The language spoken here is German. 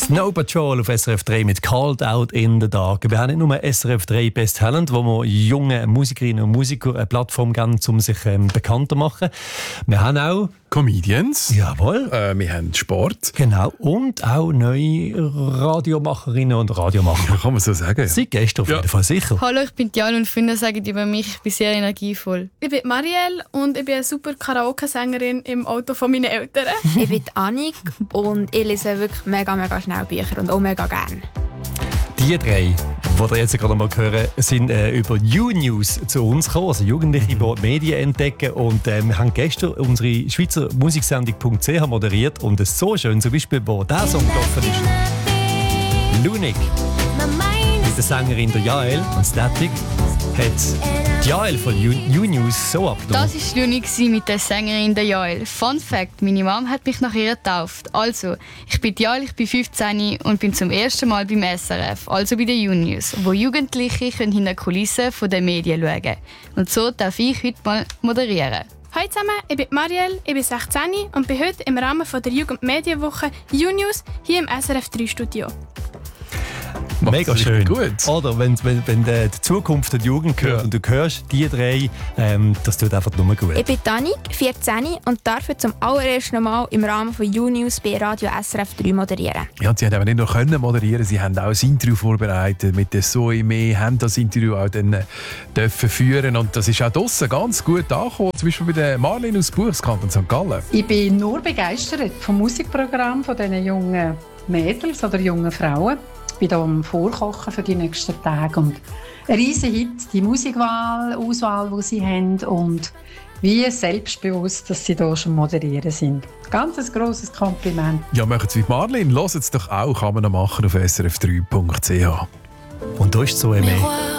Snow Patrol auf SRF 3 mit Called Out in the Dark. Wir haben nicht nur SRF 3 Best Talent, wo wir jungen Musikerinnen und Musikern eine Plattform geben, um sich bekannter zu machen. Wir haben auch Comedians. Jawohl. Wir haben Sport. Genau. Und auch neue Radiomacherinnen und Radiomacher. Kann man so sagen. Seit gestern auf jeden Fall sicher. Hallo, ich bin Jan und Freunde sagen über mich, ich bin sehr energievoll. Ich bin Marielle und ich bin eine super Karaoke-Sängerin im Auto von meinen Eltern. Ich bin Annik und ich lese wirklich mega schnell Bücher und auch mega gerne. Die drei, die ihr jetzt gerade mal hören, sind über U-News zu uns gekommen, also Jugendliche, die Medien entdecken. Und wir haben gestern unsere Schweizer Musiksendung.ch moderiert und es ist so schön, zum Beispiel, wo dieser Song gelaufen ist. Lunik mit der Sängerin der Jael und Static hat die Jael von U-News so abgenommen. Das war Lunik mit der Sängerin der Jael. Fun Fact, meine Mom hat mich nach ihr getauft. Also, ich bin Jael, ich bin 15 und bin zum ersten Mal beim SRF, also bei der U-News, wo Jugendliche hinter die Kulissen der Medien schauen können. Und so darf ich heute mal moderieren. Hallo zusammen, ich bin Marielle, ich bin 16 und bin heute im Rahmen der Jugendmedienwoche U-News hier im SRF 3 Studio. Mega schön. Gut. Oder wenn die Zukunft der Jugend gehört und du hörst die drei, das tut einfach nur gut. Ich bin Annik, 14 und darf zum allerersten Mal im Rahmen von U-News bei Radio SRF 3 moderieren. Ja, sie haben aber nicht nur moderieren, sie haben auch ein Interview vorbereitet mit der Zoe Mee, haben das Interview auch dann dürfen führen und das ist auch draussen ganz gut angekommen, zum Beispiel bei der Marlene aus Buchskanton St. Gallen. Ich bin nur begeistert vom Musikprogramm von diesen jungen Mädels oder jungen Frauen. Ich bin hier am Vorkochen für die nächsten Tage und ein riesen Hit, die Auswahl, die sie haben und wie selbstbewusst, dass sie hier schon moderieren sind. Ganz ein grosses Kompliment. Ja, machen Sie wie Marlene, hört es doch auch, kann man noch machen auf srf3.ch. Und da ist so eine